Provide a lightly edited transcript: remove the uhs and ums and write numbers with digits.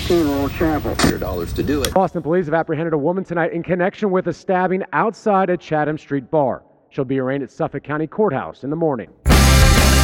Funeral Chapel. $100 to do it. Boston police have apprehended a woman tonight in connection with a stabbing outside a Chatham Street bar. She'll be arraigned at Suffolk County Courthouse in the morning.